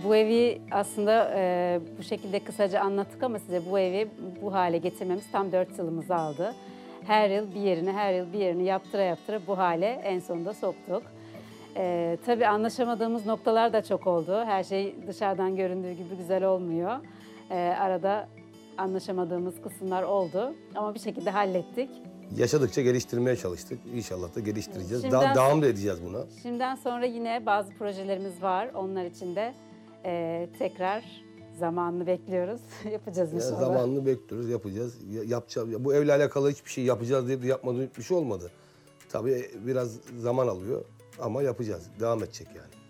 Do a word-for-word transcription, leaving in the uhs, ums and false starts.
Bu evi aslında e, bu şekilde kısaca anlattık ama size bu evi bu hale getirmemiz tam dört yılımızı aldı. Her yıl bir yerini, her yıl bir yerini yaptıra yaptıra bu hale en sonunda soktuk. E, tabii anlaşamadığımız noktalar da çok oldu. Her şey dışarıdan göründüğü gibi güzel olmuyor. E, arada anlaşamadığımız kısımlar oldu ama bir şekilde hallettik. Yaşadıkça geliştirmeye çalıştık. İnşallah da geliştireceğiz. Şimdiden Daha devam so- da edeceğiz buna. Şimdiden sonra yine bazı projelerimiz var. Onlar için de e, tekrar zamanını bekliyoruz. Yapacağız Yani inşallah. zamanını bekliyoruz, yapacağız. Ya- Yapacağız. Bu evle alakalı hiçbir şey yapacağız diye de yapmadığımız bir şey olmadı. Tabii biraz zaman alıyor ama yapacağız. Devam edecek yani.